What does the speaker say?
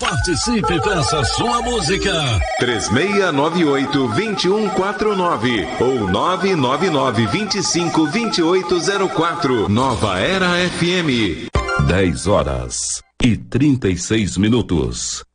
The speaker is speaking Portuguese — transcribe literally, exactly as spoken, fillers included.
Participe, peça sua música. três seis nove oito, dois um quatro nove ou nove nove nove, vinte e cinco, vinte e oito zero quatro. Nova Era F M. dez horas e trinta e seis minutos.